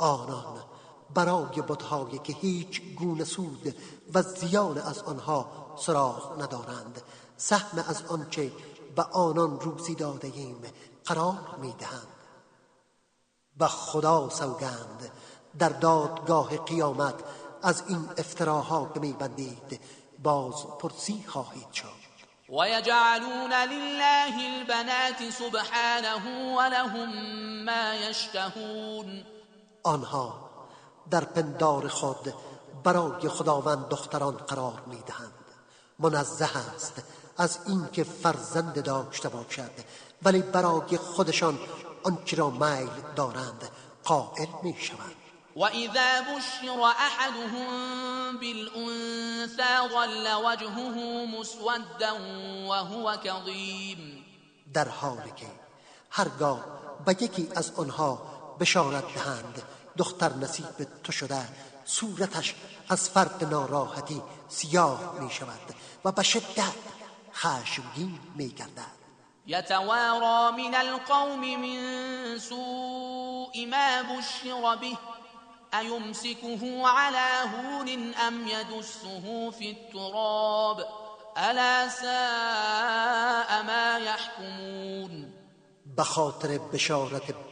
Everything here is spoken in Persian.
آنان برای بت‌هایی که هیچ گونه سود و زیان از آنها سراغ ندارند سهم از آنچه به آنان روزی داده ایم قرار می‌دهند. و خدا سوگند در دادگاه قیامت از این افتراها که می‌بندید باز پرسی خواهید شد. وَيَجْعَلُونَ لِلَّهِ الْبَنَاتِ سُبْحَانَهُ وَلَهُم مَّا يَشْتَهُونَ. آنها در پندار خود برای خداوند دختران قرار می‌دهند. منزه است از اینکه فرزند داشته باشد، ولی برای خودشان آنچه را میل دارند قائل می‌شوند. وَإِذَا بُشِّرَ أَحَدُهُم بِالْأُنثَىٰ ظَلَّ وَجْهُهُ مُسْوَدًّا وَهُوَ كَظِيمٌ. در حالی که هرگاه به یکی از آنها بشارت دهند دختر نصیب تو شده صورتش از فرط ناراحتی سیاه می شود و به شدت خشمگین می گردد. يَتَوَارَىٰ مِنَ الْقَوْمِ مِن سُوءِ مَا بُشِّرَ بِهِ أَيُمْسِكُهُ عَلَىٰ هُونٍ أَمْ يَدُسُّهُ فِي التُّرَابِ أَلَا سَاءَ مَا يَحْكُمُونَ. به خاطر بشارت